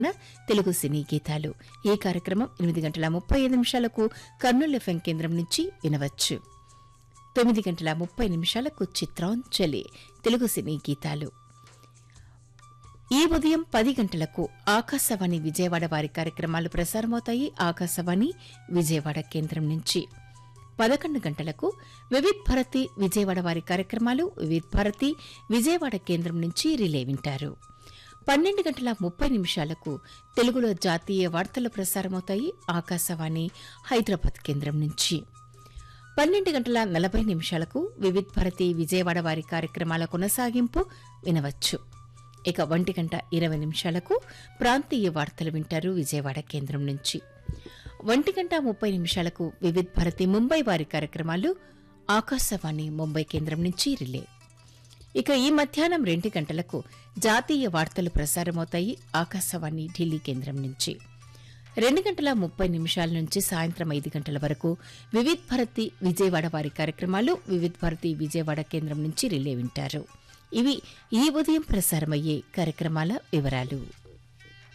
తెలుగు సినీ గీతాలు. ఈ కార్యక్రమం 8:35 కర్నూలు ఎఫ్ఎం కేంద్రం నుంచి వినవచ్చు. 9:30 చిత్రాంజలి తెలుగు సినీ గీతాలు. ఈ ఉదయం 10 గంటలకు ఆకాశవాణి విజయవాడ వారి కార్యక్రమాలు ప్రసారమవుతాయి. ఆకాశవాణి విజయవాడ కేంద్రం నుంచి 11 గంటలకు వివిధ్ భారతి విజయవాడ వారి కార్యక్రమాలు వివిధ్ భారతి విజయవాడ కేంద్రం నుంచి రిలే వింటారు. 12:30 తెలుగులో జాతీయ వార్తలు ప్రసారమవుతాయి. ఆకాశవాణి హైదరాబాద్ కేంద్రం నుంచి 12:40 వివిధ్ భారతి విజయవాడ వారి కార్యక్రమాల కొనసాగింపు వినవచ్చు. ఇక 1:20 ప్రాంతీయ వార్తలు వింటారు విజయవాడ కేంద్రం నుంచి. 1:30 వివిధ్ భారతి ముంబై వారి కార్యక్రమాలు ఆకాశవాణి ముంబై కేంద్రం నుంచి రిలే. ఇక ఈ మధ్యాహ్నం 2 గంటలకు జాతీయ వార్తలు ప్రసారమవుతాయి. ఆకాశవాణి ఢిల్లీ కేంద్రం నుంచి 2:30 నుంచి సాయంత్రం 5 గంటల వరకు వివిధ్ భారతి విజయవాడ వారి కార్యక్రమాలు వివిధ్ భారతి విజయవాడ కేంద్రం నుంచి రిలే వింటారు. ఇవి ఈ ఉదయం ప్రసారమయ్యే కార్యక్రమాల వివరాలు.